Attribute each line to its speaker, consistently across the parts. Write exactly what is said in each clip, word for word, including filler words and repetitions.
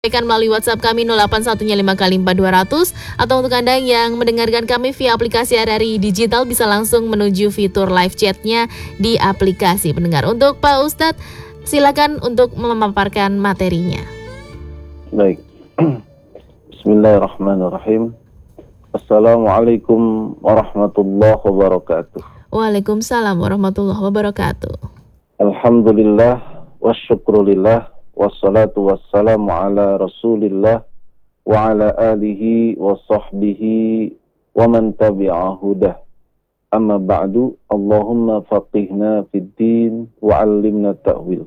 Speaker 1: Sampaikan melalui WhatsApp kami nol delapan satu lima kali empat dua ratus, atau untuk Anda yang mendengarkan kami via aplikasi R R I Digital bisa langsung menuju fitur live chatnya di aplikasi pendengar. Untuk Pak Ustadz, silakan untuk memaparkan materinya.
Speaker 2: Baik. Bismillahirrahmanirrahim. Assalamualaikum warahmatullahi wabarakatuh.
Speaker 1: Waalaikumsalam warahmatullahi wabarakatuh.
Speaker 2: Alhamdulillah wassyukrulillah wassalatu wassalamu ala rasulillah wa ala alihi wa sahbihi wa man tabi'a hudah. Amma ba'du, Allahumma faqihna fid din wa 'allimna ta'wil.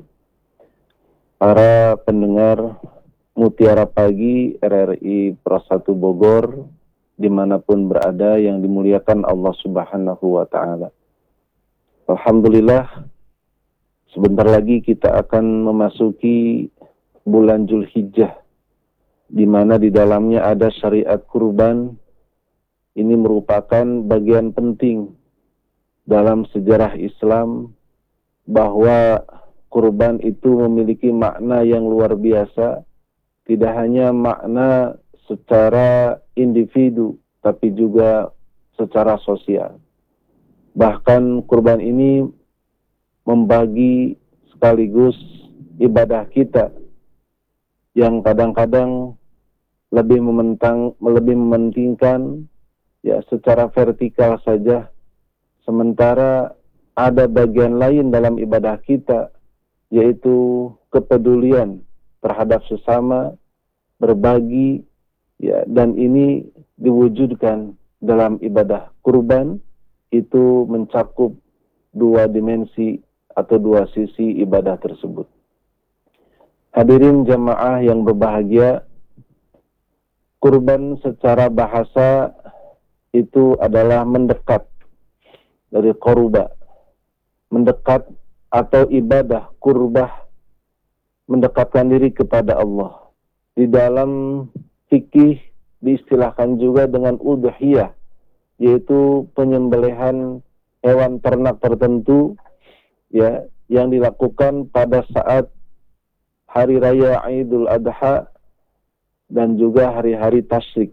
Speaker 2: Para pendengar Mutiara Pagi R R I Pro satu Bogor, dimanapun berada yang dimuliakan Allah Subhanahu wa Ta'ala. Alhamdulillah, sebentar lagi kita akan memasuki bulan Zulhijjah, di mana di dalamnya ada syariat kurban. Ini merupakan bagian penting dalam sejarah Islam, bahwa kurban itu memiliki makna yang luar biasa, tidak hanya makna secara individu, tapi juga secara sosial. Bahkan kurban ini membagi sekaligus ibadah kita yang kadang-kadang lebih mementang, lebih mementingkan ya secara vertikal saja, sementara ada bagian lain dalam ibadah kita, yaitu kepedulian terhadap sesama, berbagi, ya, dan ini diwujudkan dalam ibadah kurban. Itu mencakup dua dimensi atau dua sisi ibadah tersebut. Hadirin jamaah yang berbahagia, kurban secara bahasa itu adalah mendekat, dari qoruba, mendekat atau ibadah kurbah, mendekatkan diri kepada Allah. Di dalam fikih diistilahkan juga dengan udhiyah, yaitu penyembelihan hewan ternak tertentu ya yang dilakukan pada saat hari raya Idul Adha dan juga hari-hari tasyrik.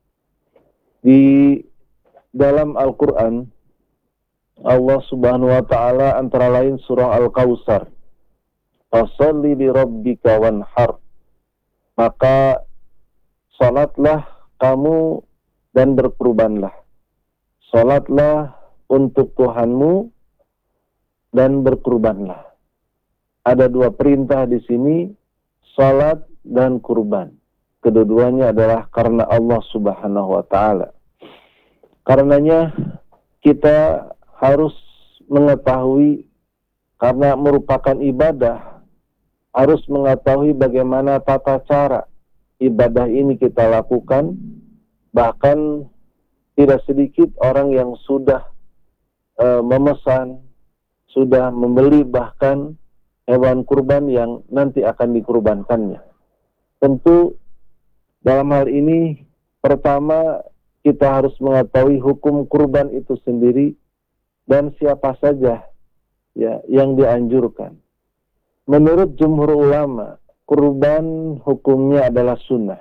Speaker 2: Di dalam Al-Qur'an, Allah Subhanahu wa taala antara lain surah Al-Kautsar, "Fasholli li rabbika wanhar." Maka salatlah kamu dan berkurbanlah. Salatlah untuk Tuhanmu dan berkurbanlah. Ada dua perintah di sini, salat dan kurban. Kedua-duanya adalah karena Allah Subhanahu wa taala. Karenanya kita harus mengetahui, karena merupakan ibadah, harus mengetahui bagaimana tata cara ibadah ini kita lakukan. Bahkan tidak sedikit orang yang sudah e, memesan, sudah membeli bahkan hewan kurban yang nanti akan dikurbankannya. Tentu dalam hal ini pertama kita harus mengetahui hukum kurban itu sendiri dan siapa saja ya yang dianjurkan. Menurut jumhur ulama, kurban hukumnya adalah sunnah.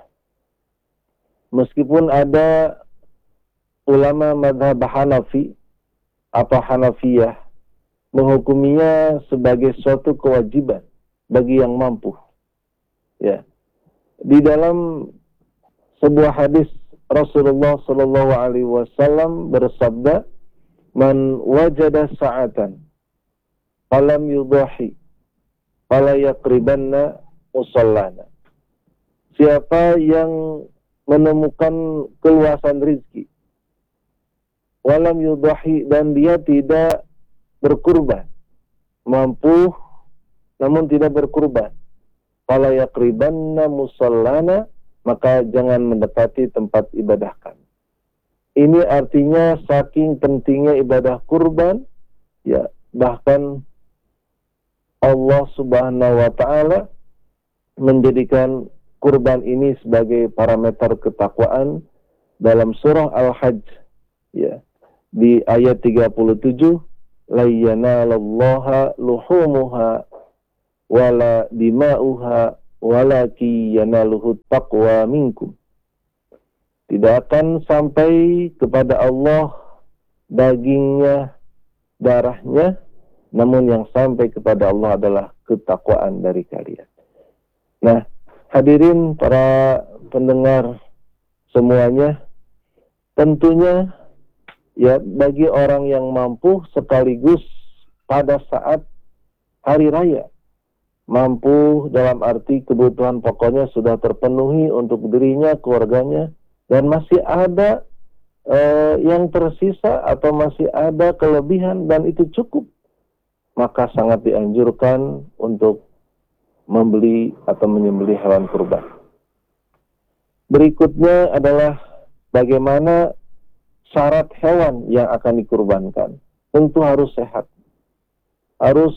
Speaker 2: Meskipun ada ulama madhab Hanafi atau Hanafiyah menghukuminya sebagai suatu kewajiban bagi yang mampu. Ya. Di dalam sebuah hadis Rasulullah Shallallahu Alaihi Wasallam bersabda, "Man wajada sa'atan, falam yudahi, fala yaqribanna musallana." Siapa yang menemukan keluasan rizki, walam yudahi, dan dia tidak berkurban, mampu namun tidak berkurban, fala yaqribanna musallana, maka jangan mendekati tempat ibadah kami. Ini artinya saking pentingnya ibadah kurban, ya, bahkan Allah Subhanahu wa taala menjadikan kurban ini sebagai parameter ketakwaan dalam surah Al-Hajj, ya, di ayat tiga puluh tujuh, la yanalallaha luhumuha wala dima'uha walaki yanaluhu taqwa minkum. Tidak akan sampai kepada Allah dagingnya, darahnya, namun yang sampai kepada Allah adalah ketakwaan dari kalian. Nah, hadirin para pendengar semuanya, tentunya ya bagi orang yang mampu sekaligus pada saat hari raya, mampu dalam arti kebutuhan pokoknya sudah terpenuhi untuk dirinya, keluarganya, dan masih ada eh, yang tersisa atau masih ada kelebihan dan itu cukup, maka sangat dianjurkan untuk membeli atau menyembelih hewan kurban. Berikutnya adalah bagaimana syarat hewan yang akan dikurbankan. Tentu harus sehat. Harus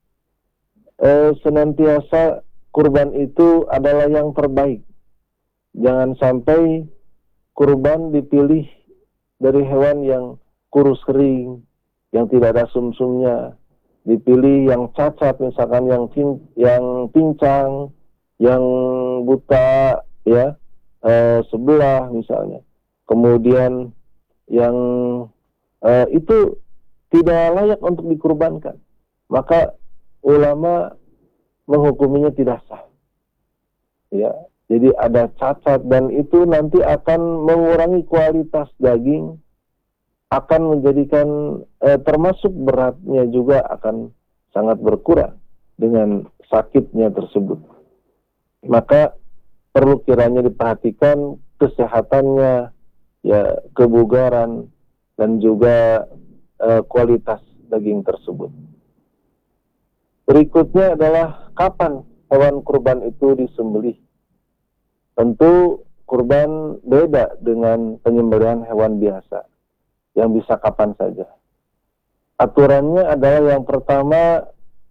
Speaker 2: eh, senantiasa kurban itu adalah yang terbaik. Jangan sampai kurban dipilih dari hewan yang kurus kering, yang tidak ada sumsumnya, dipilih yang cacat, misalkan yang cin, yang pincang, yang buta, ya eh, sebelah misalnya. Kemudian yang eh, itu tidak layak untuk dikurbankan, maka ulama menghukuminya tidak sah. Ya, jadi ada cacat dan itu nanti akan mengurangi kualitas daging, akan menjadikan eh, termasuk beratnya juga akan sangat berkurang dengan sakitnya tersebut. Maka perlu kiranya diperhatikan kesehatannya, ya kebugaran dan juga eh, kualitas daging tersebut. Berikutnya adalah kapan hewan kurban itu disembelih. Tentu kurban beda dengan penyembelihan hewan biasa, yang bisa kapan saja. Aturannya adalah yang pertama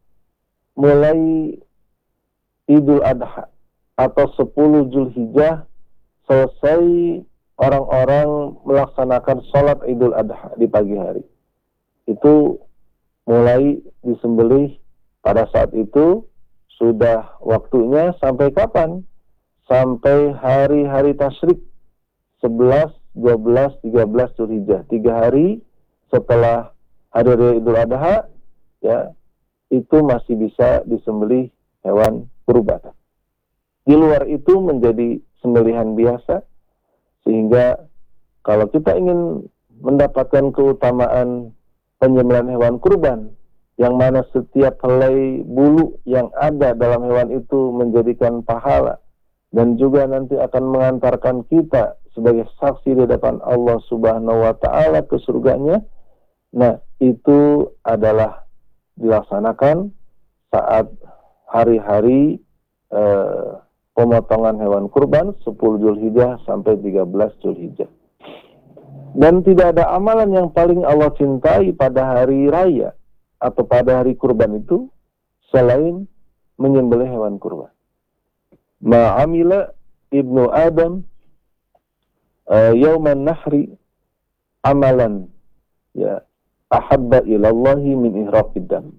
Speaker 2: mulai Idul Adha atau sepuluh Zulhijjah, selesai orang-orang melaksanakan sholat Idul Adha di pagi hari. Itu mulai disembelih pada saat itu, sudah waktunya sampai kapan? Sampai hari-hari tasyrik sebelas, dua belas, tiga belas Zulhijjah, tiga hari setelah hari raya Idul Adha, ya itu masih bisa disembelih hewan kurban. Di luar itu menjadi sembelihan biasa, sehingga kalau kita ingin mendapatkan keutamaan penyembelihan hewan kurban, yang mana setiap helai bulu yang ada dalam hewan itu menjadikan pahala, dan juga nanti akan mengantarkan kita sebagai saksi di depan Allah Subhanahu wa Ta'ala ke surganya. Nah, itu adalah dilaksanakan saat hari-hari eh, pemotongan hewan kurban sepuluh Zulhijjah sampai tiga belas Zulhijjah. Dan tidak ada amalan yang paling Allah cintai pada hari raya atau pada hari kurban itu selain menyembelih hewan kurban. Ma'amila ibnu Adam uh, yawman nahri amalan ya ahabba ilallahi min ihraqid dam.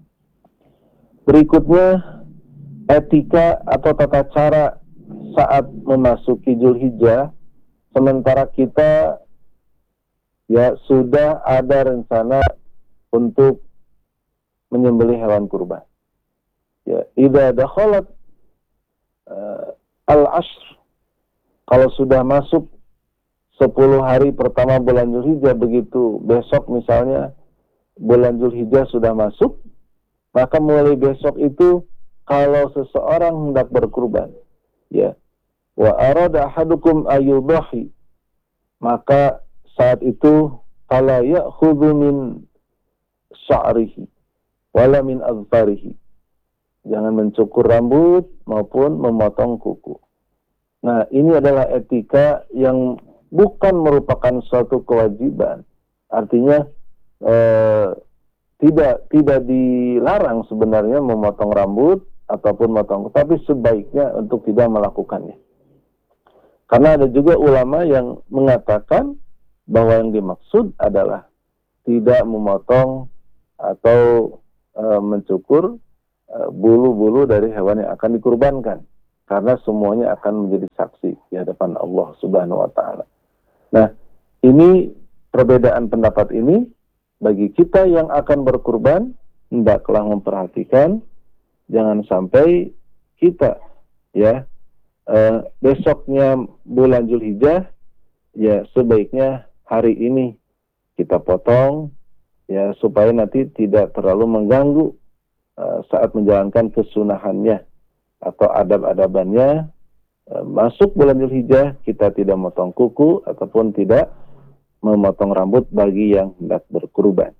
Speaker 2: Berikutnya etika atau tata cara saat memasuki Zulhijjah, sementara kita ya sudah ada rencana untuk menyembelih hewan kurban. Ya, idza dakhalat Uh, al-ashr, kalau sudah masuk sepuluh hari pertama bulan Zulhijjah, begitu besok misalnya bulan Zulhijjah sudah masuk, maka mulai besok itu kalau seseorang hendak berkurban, ya, wa arada ahadukum ayyudahi, maka saat itu fala ya'khudhu min sya'rihi wala min azfarihi, jangan mencukur rambut maupun memotong kuku. Nah, ini adalah etika yang bukan merupakan suatu kewajiban. Artinya eh, tidak tidak dilarang sebenarnya memotong rambut ataupun memotong, tapi sebaiknya untuk tidak melakukannya. Karena ada juga ulama yang mengatakan bahwa yang dimaksud adalah tidak memotong atau eh, mencukur bulu-bulu dari hewan yang akan dikurbankan. karena semuanya akan menjadi saksi di hadapan Allah Subhanahu wa taala. Nah, ini perbedaan pendapat ini bagi kita yang akan berkurban hendaklah memperhatikan jangan sampai kita ya eh, besoknya bulan Zulhijjah ya sebaiknya hari ini kita potong ya supaya nanti tidak terlalu mengganggu uh, saat menjalankan kesunahannya atau adab-adabannya. Uh, masuk bulan Zulhijjah kita tidak memotong kuku ataupun tidak memotong rambut bagi yang hendak berkurban.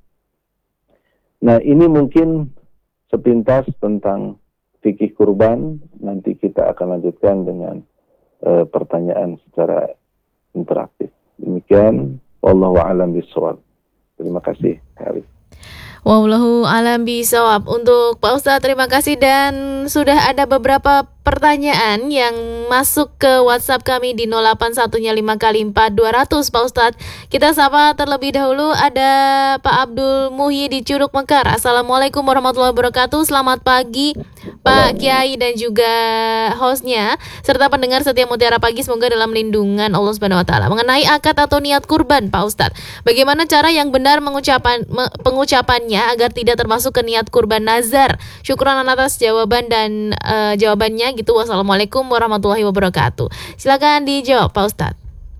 Speaker 2: Nah, ini mungkin sepintas tentang fikih kurban. Nanti kita akan lanjutkan dengan uh, pertanyaan secara interaktif. Demikian, wallahu a'lam bishawab. Terima kasih, Arif.
Speaker 1: Wallahu a'lam bishawab. Untuk Pak Ustadz, terima kasih, dan sudah ada beberapa pertanyaan yang masuk ke WhatsApp kami di nol delapan satu lima kali empat dua ratus, Pak Ustadz. Kita sapa terlebih dahulu, ada Pak Abdul Muhyi di Curug Mekar. Assalamualaikum warahmatullahi wabarakatuh. Selamat pagi Pak Kiai dan juga hostnya serta pendengar setia Mutiara Pagi, semoga dalam lindungan Allah Subhanahu wa taala. Mengenai akad atau niat kurban, Pak Ustadz, bagaimana cara yang benar mengucapan me, pengucapannya agar tidak termasuk ke niat kurban nazar? Syukran atas jawaban dan uh, jawabannya gitu. Wassalamualaikum warahmatullahi wabarakatuh. Silakan dijawab, Pak Ustadz.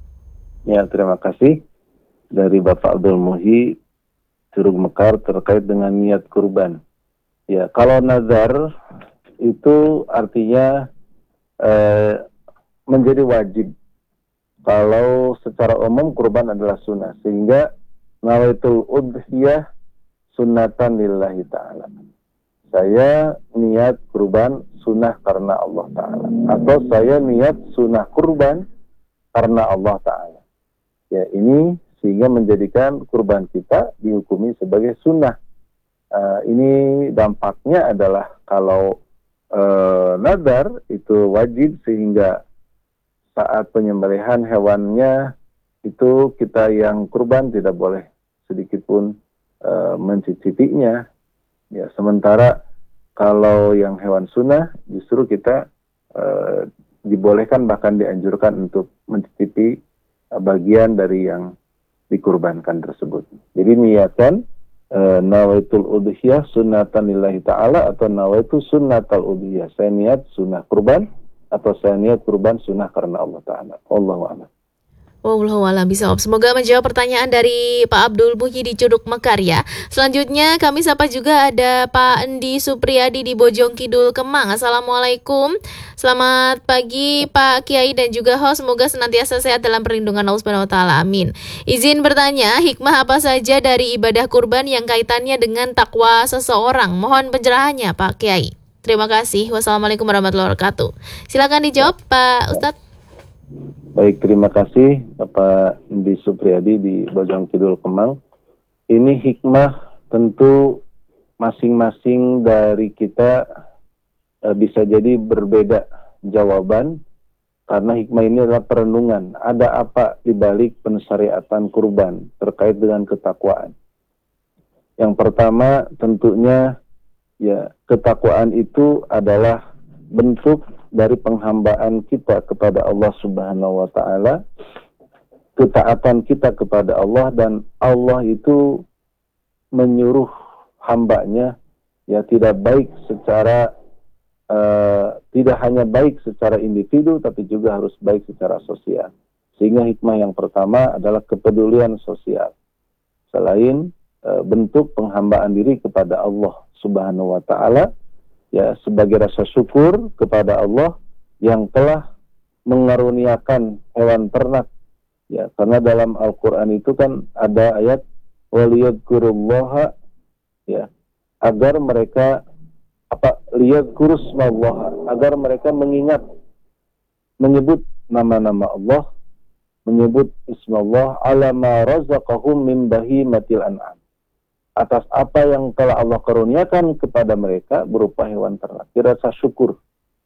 Speaker 2: Ya, terima kasih dari Bapak Abdul Muhyi Curug Mekar terkait dengan niat kurban. Ya, kalau nazar itu artinya eh, menjadi wajib. Kalau secara umum kurban adalah sunnah, sehingga nawaitul udhiyah sunnatan lillahi ta'ala. Saya niat kurban sunnah karena Allah Ta'ala. Atau saya niat sunnah kurban karena Allah Ta'ala. Ya, ini sehingga menjadikan kurban kita dihukumi sebagai sunnah. Uh, ini dampaknya adalah kalau uh, nadar itu wajib, sehingga saat penyembelihan hewannya itu kita yang kurban tidak boleh sedikit pun uh, mencicipinya. Ya, sementara kalau yang hewan sunnah justru kita uh, dibolehkan bahkan dianjurkan untuk mencicipi uh, bagian dari yang dikurbankan tersebut. Jadi niatkan uh, nawaitul udhiyah sunnatan lillahi ta'ala atau nawaitu sunnatal udhiyah. Saya niat sunnah kurban atau saya niat kurban sunnah karena Allah Ta'ala. Allahu a'lam.
Speaker 1: Wallahu a'lam bishawab. Semoga menjawab pertanyaan dari Pak Abdul Muhyi di Curug Mekar ya. Selanjutnya kami sapa juga ada Pak Endi Supriyadi di Bojong Kidul Kemang. Assalamualaikum. Selamat pagi Pak Kiai dan juga host. Semoga senantiasa sehat dalam perlindungan Allah Subhanahu wa taala. Amin. Izin bertanya, hikmah apa saja dari ibadah kurban yang kaitannya dengan takwa seseorang? Mohon pencerahannya Pak Kiai. Terima kasih. Wassalamualaikum warahmatullahi wabarakatuh. Silakan dijawab Pak Ustadz.
Speaker 2: Baik, terima kasih Bapak Endi Supriyadi di Bojong Kidul Kemang. Ini hikmah tentu masing-masing dari kita e, bisa jadi berbeda jawaban, karena hikmah ini adalah perenungan. Ada apa di balik pensyariatan kurban terkait dengan ketakwaan? Yang pertama tentunya ya, ketakwaan itu adalah bentuk dari penghambaan kita kepada Allah Subhanahu wa taala, ketaatan kita kepada Allah, dan Allah itu menyuruh hambanya ya tidak baik secara uh, tidak hanya baik secara individu, tapi juga harus baik secara sosial. Sehingga hikmah yang pertama adalah kepedulian sosial. Selain uh, bentuk penghambaan diri kepada Allah Subhanahu wa taala, ya sebagai rasa syukur kepada Allah yang telah mengaruniakan hewan ternak, ya karena dalam Al-Quran itu kan ada ayat waliyadkurullaha, ya agar mereka apa liyadkurusmallaha, agar mereka mengingat, menyebut nama-nama Allah, menyebut ismallah ala ma razaqahum min bahimatil an'am, atas apa yang telah Allah karuniakan kepada mereka berupa hewan ternak. Rasa syukur.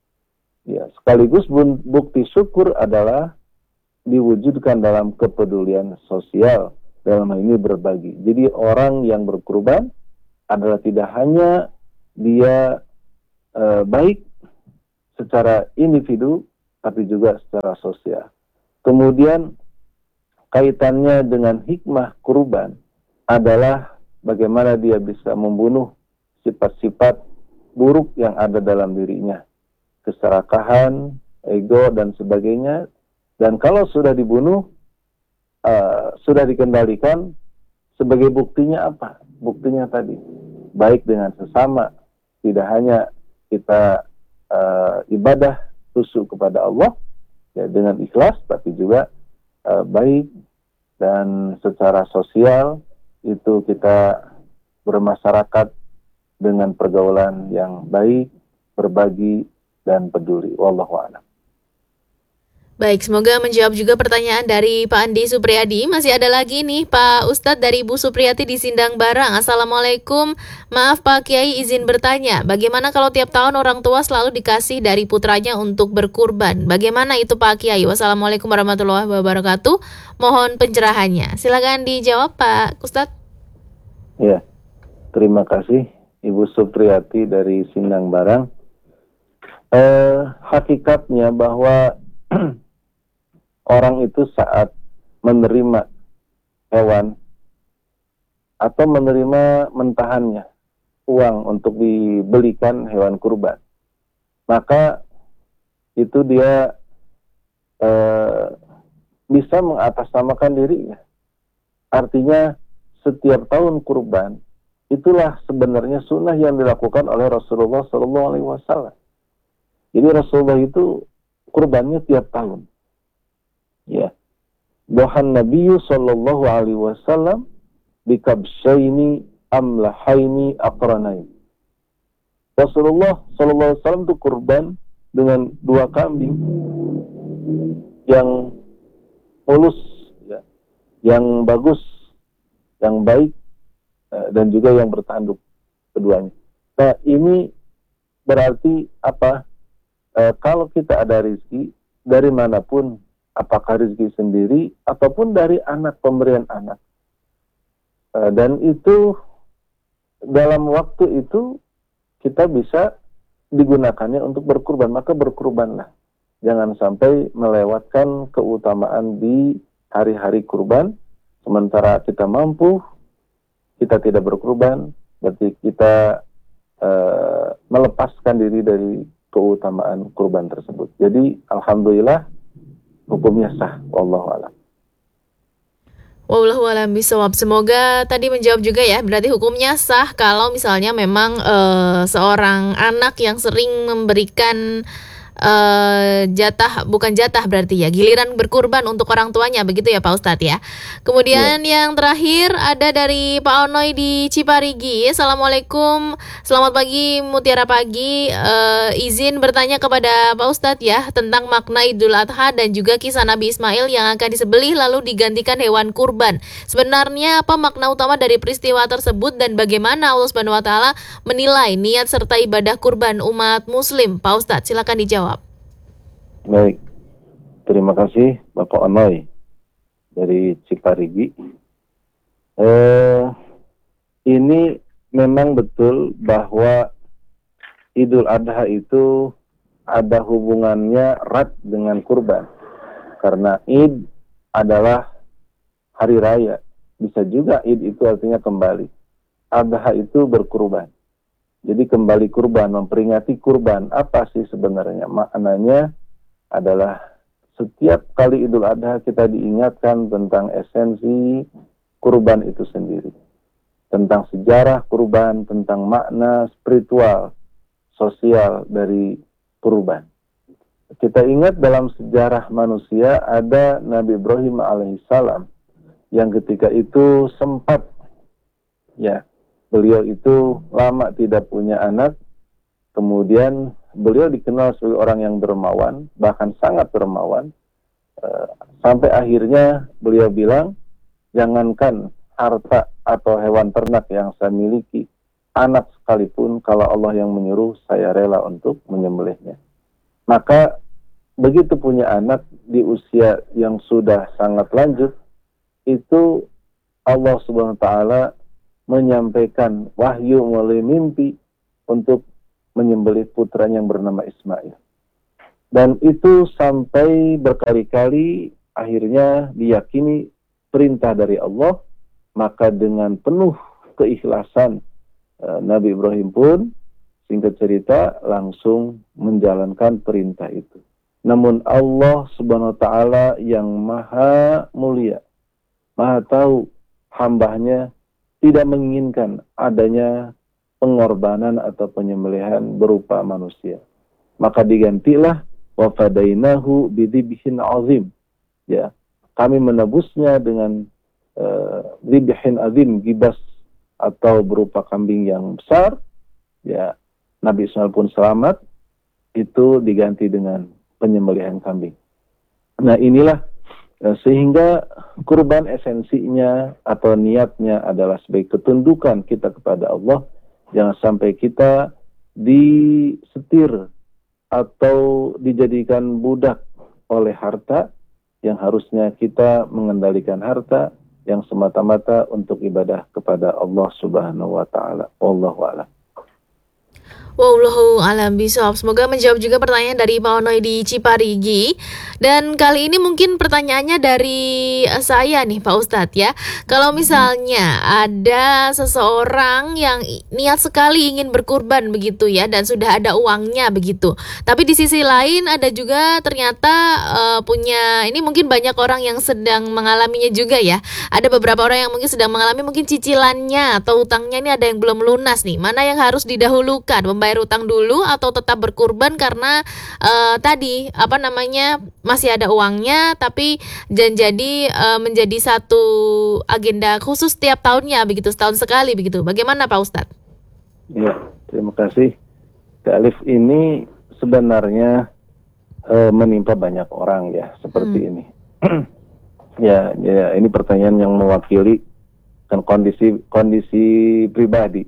Speaker 2: Ya, sekaligus bukti syukur adalah diwujudkan dalam kepedulian sosial, dalam hal ini berbagi. Jadi orang yang berkurban adalah tidak hanya dia e, baik secara individu, tapi juga secara sosial. Kemudian kaitannya dengan hikmah kurban adalah bagaimana dia bisa membunuh sifat-sifat buruk yang ada dalam dirinya. Keserakahan, ego, dan sebagainya. Dan kalau sudah dibunuh, uh, sudah dikendalikan, sebagai buktinya apa? Buktinya tadi, baik dengan sesama, tidak hanya kita uh, ibadah khusyuk kepada Allah ya dengan ikhlas, tapi juga uh, baik dan secara sosial itu kita bermasyarakat dengan pergaulan yang baik, berbagi dan peduli. Wallahu a'lam.
Speaker 1: Baik, semoga menjawab juga pertanyaan dari Pak Andi Supriyadi. Masih ada lagi nih Pak Ustadz dari Bu Supriyati di Sindang Barang. Assalamualaikum, maaf Pak Kiai izin bertanya, bagaimana kalau tiap tahun orang tua selalu dikasih dari putranya untuk berkurban? Bagaimana itu Pak Kiai? Wassalamualaikum warahmatullahi wabarakatuh. Mohon pencerahannya. Silakan dijawab Pak Ustadz.
Speaker 2: Ya, terima kasih Ibu Supriyati dari Sindang Barang. Eh, hakikatnya bahwa orang itu saat menerima hewan atau menerima mentahannya uang untuk dibelikan hewan kurban, maka itu dia eh, bisa mengatasnamakan dirinya. Artinya setiap tahun kurban itulah sebenarnya sunnah yang dilakukan oleh Rasulullah Shallallahu Alaihi Wasallam. Jadi Rasulullah itu kurbannya tiap tahun. Ya, dohan Nabi Sallallahu Alaihi Wasallam bikabshaini amlahaini aqranain. Rasulullah Sallallahu Alaihi Wasallam itu kurban dengan dua kambing yang mulus, ya, yang bagus, yang baik, dan juga yang bertanduk keduanya. Nah ini berarti apa? E, kalau kita ada rezeki dari manapun, apakah rezeki sendiri ataupun dari anak, pemberian anak. Uh, dan itu dalam waktu itu kita bisa digunakannya untuk berkurban, maka berkurbanlah. Jangan sampai melewatkan keutamaan di hari-hari kurban, sementara kita mampu, kita tidak berkurban, berarti kita uh, melepaskan diri dari keutamaan kurban tersebut. Jadi alhamdulillah hukumnya sah, wallahu a'lam.
Speaker 1: Wallahu a'lam bishawab. Semoga tadi menjawab juga ya. Berarti hukumnya sah kalau misalnya memang uh, seorang anak yang sering memberikan uh, jatah, bukan jatah berarti ya, giliran berkurban untuk orang tuanya, begitu ya Pak Ustadz ya. Kemudian ya. Yang terakhir ada dari Pak Onoy di Ciparigi. Assalamualaikum, selamat pagi Mutiara Pagi. uh, Izin bertanya kepada Pak Ustadz ya tentang makna Idul Adha dan juga kisah Nabi Ismail yang akan disembelih lalu digantikan hewan kurban. Sebenarnya apa makna utama dari peristiwa tersebut dan bagaimana Allah Subhanahu wa taala menilai niat serta ibadah kurban umat muslim? Pak Ustadz silakan dijawab.
Speaker 2: Baik, terima kasih Bapak Onoy dari Ciparigi. Eh, ini memang betul bahwa Idul Adha itu ada hubungannya erat dengan kurban. Karena Id adalah hari raya. Bisa juga Id itu artinya kembali. Adha itu berkurban. Jadi kembali kurban, memperingati kurban. Apa sih sebenarnya? Maknanya adalah setiap kali Idul Adha kita diingatkan tentang esensi kurban itu sendiri. Tentang sejarah kurban, tentang makna spiritual, sosial dari kurban. Kita ingat dalam sejarah manusia ada Nabi Ibrahim alaihissalam yang ketika itu sempat, ya, beliau itu lama tidak punya anak, kemudian beliau dikenal sebagai orang yang dermawan, bahkan sangat dermawan, uh, sampai akhirnya beliau bilang, jangankan harta atau hewan ternak yang saya miliki, anak sekalipun kalau Allah yang menyuruh, saya rela untuk menyembelihnya. Maka begitu punya anak di usia yang sudah sangat lanjut, itu Allah Subhanahu wa taala menyampaikan wahyu melalui mimpi untuk menyembelih putranya yang bernama Ismail. Dan itu sampai berkali-kali akhirnya diyakini perintah dari Allah, maka dengan penuh keikhlasan uh, Nabi Ibrahim pun singkat cerita langsung menjalankan perintah itu. Namun Allah Subhanahu wa taala yang maha mulia, maha tahu hambanya tidak menginginkan adanya pengorbanan atau penyembelihan berupa manusia. Maka digantilah wa fadainahu bidzibhin azim. Ya, kami menebusnya dengan dzibhin uh, azim, gibas atau berupa kambing yang besar. Ya, Nabi Ismail pun selamat, itu diganti dengan penyembelihan kambing. Nah, inilah uh, sehingga kurban esensinya atau niatnya adalah sebagai ketundukan kita kepada Allah. Jangan sampai kita disetir atau dijadikan budak oleh harta, yang harusnya kita mengendalikan harta yang semata-mata untuk ibadah kepada Allah Subhanahu wa taala. Wallahu a'lam.
Speaker 1: Wallahu alam bisawab. Semoga menjawab juga pertanyaan dari Pak Onoy di Ciparigi. Dan kali ini mungkin pertanyaannya dari saya nih Pak Ustadz ya. Kalau misalnya ada seseorang yang niat sekali ingin berkurban begitu ya, dan sudah ada uangnya begitu, tapi di sisi lain ada juga ternyata uh, punya, ini mungkin banyak orang yang sedang mengalaminya juga ya. Ada beberapa orang yang mungkin sedang mengalami mungkin cicilannya atau utangnya ini ada yang belum lunas nih. Mana yang harus didahulukan, membayar utang dulu atau tetap berkurban karena uh, tadi apa namanya masih ada uangnya, tapi dan jadi uh, menjadi satu agenda khusus tiap tahunnya begitu, setahun sekali begitu. Bagaimana Pak Ustadz?
Speaker 2: Ya, terima kasih. Alif ini sebenarnya uh, menimpa banyak orang ya seperti hmm. ini. ya, ya ini pertanyaan yang mewakili kan kondisi kondisi pribadi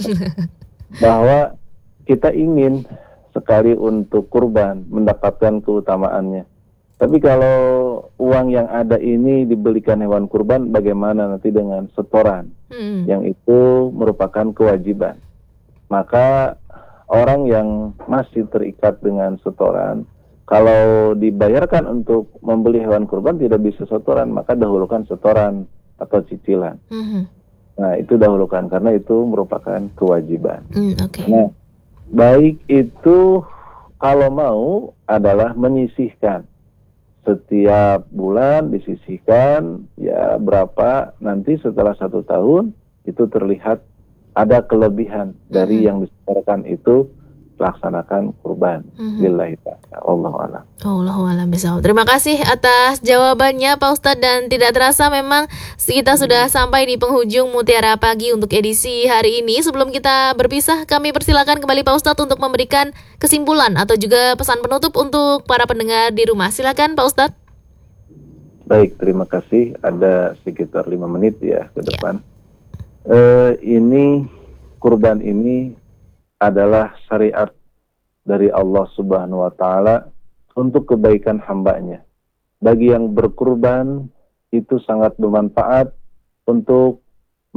Speaker 2: bahwa kita ingin sekali untuk kurban mendapatkan keutamaannya. Tapi kalau uang yang ada ini dibelikan hewan kurban, bagaimana nanti dengan setoran? Hmm. Yang itu merupakan kewajiban. Maka orang yang masih terikat dengan setoran, kalau dibayarkan untuk membeli hewan kurban tidak bisa setoran, maka dahulukan setoran atau cicilan. Hmm. Nah, itu dahulukan karena itu merupakan kewajiban. Hmm, okay. Nah, baik itu kalau mau adalah menyisihkan setiap bulan, disisihkan ya berapa, nanti setelah satu tahun itu terlihat ada kelebihan dari mm-hmm. yang disetorkan itu, laksanakan kurban. Mm-hmm. Lillahi ta'ala. Allahu a'lam.
Speaker 1: Allahu a'lam bishawab. Terima kasih atas jawabannya Pak Ustadz, dan tidak terasa memang kita sudah sampai di penghujung Mutiara Pagi untuk edisi hari ini. Sebelum kita berpisah, kami persilakan kembali Pak Ustadz untuk memberikan kesimpulan atau juga pesan penutup untuk para pendengar di rumah. Silakan Pak Ustadz.
Speaker 2: Baik, terima kasih. Ada sekitar lima menit ya ke depan. Ya. Uh, ini kurban ini adalah syariat dari Allah Subhanahu wa taala untuk kebaikan hambanya. Bagi yang berkurban itu sangat bermanfaat untuk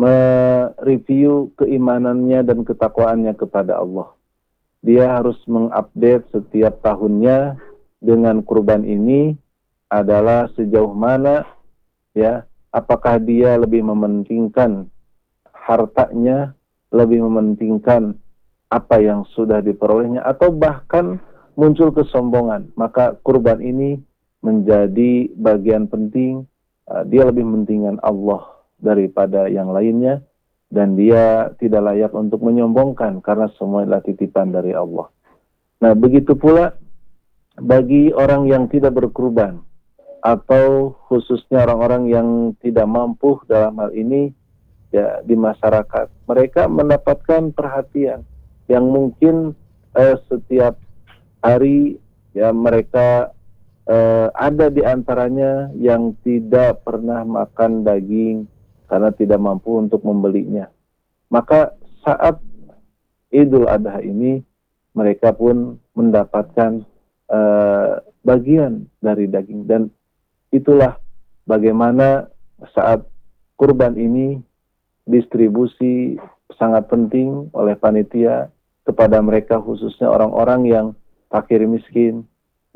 Speaker 2: mereview keimanannya dan ketakwaannya kepada Allah. Dia harus mengupdate setiap tahunnya dengan kurban ini adalah sejauh mana ya, apakah dia lebih mementingkan hartanya, lebih mementingkan apa yang sudah diperolehnya, atau bahkan muncul kesombongan. Maka kurban ini menjadi bagian penting. Uh, dia lebih mementingkan Allah daripada yang lainnya, dan dia tidak layak untuk menyombongkan karena semua adalah titipan dari Allah. Nah, begitu pula bagi orang yang tidak berkurban, atau khususnya orang-orang yang tidak mampu dalam hal ini ya di masyarakat, mereka mendapatkan perhatian yang mungkin eh, setiap hari ya mereka eh, ada di antaranya yang tidak pernah makan daging karena tidak mampu untuk membelinya. Maka saat Idul Adha ini mereka pun mendapatkan eh, bagian dari daging, dan itulah bagaimana saat kurban ini distribusi sangat penting oleh panitia kepada mereka, khususnya orang-orang yang fakir miskin,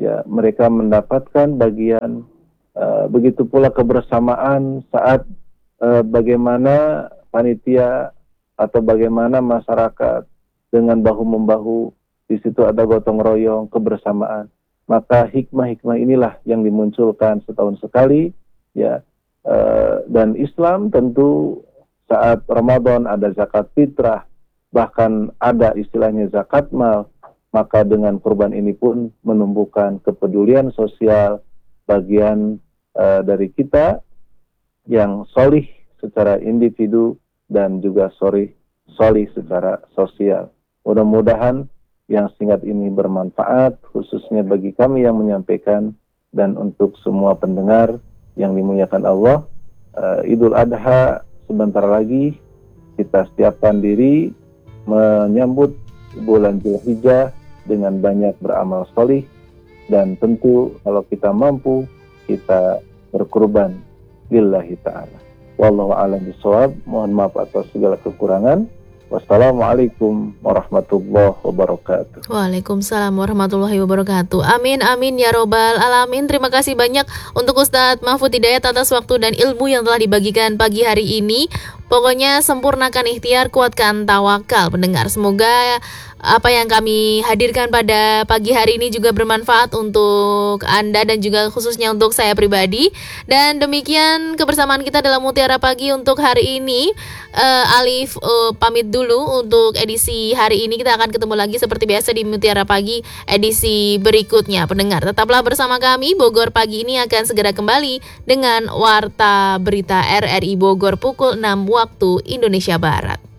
Speaker 2: ya mereka mendapatkan bagian uh, begitu pula kebersamaan saat uh, bagaimana panitia atau bagaimana masyarakat dengan bahu-membahu, di situ ada gotong royong, kebersamaan. Maka hikmah-hikmah inilah yang dimunculkan setahun sekali, ya. Uh, dan Islam tentu saat Ramadan ada zakat fitrah, bahkan ada istilahnya zakat mal, maka dengan kurban ini pun menumbuhkan kepedulian sosial bagian uh, dari kita yang solih secara individu dan juga solih, solih secara sosial. Mudah-mudahan yang singkat ini bermanfaat, khususnya bagi kami yang menyampaikan dan untuk semua pendengar yang dimuliakan Allah. Uh, Idul Adha sebentar lagi, kita siapkan diri menyambut bulan Dzulhijjah dengan banyak beramal solih, dan tentu kalau kita mampu kita berkurban lillahi ta'ala. Wallahu a'lam bishawab. Mohon maaf atas segala kekurangan. Wassalamualaikum warahmatullahi wabarakatuh.
Speaker 1: Waalaikumsalam warahmatullahi wabarakatuh. Amin, amin ya robbal alamin. Terima kasih banyak untuk Ustadz Mahfud Hidayat atas waktu dan ilmu yang telah dibagikan pagi hari ini. Pokoknya sempurnakan ikhtiar, kuatkan tawakal. Pendengar, semoga apa yang kami hadirkan pada pagi hari ini juga bermanfaat untuk Anda dan juga khususnya untuk saya pribadi. Dan demikian kebersamaan kita dalam Mutiara Pagi untuk hari ini. uh, Alif uh, pamit dulu untuk edisi hari ini. Kita akan ketemu lagi seperti biasa di Mutiara Pagi edisi berikutnya. Pendengar, tetaplah bersama kami. Bogor Pagi ini akan segera kembali dengan Warta Berita R R I Bogor pukul enam waktu Indonesia Barat.